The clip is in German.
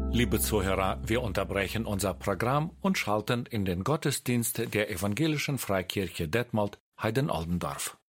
Liebe Zuhörer, wir unterbrechen unser Programm und schalten in den Gottesdienst der Evangelischen Freikirche Detmold, Heiden-Oldendorf.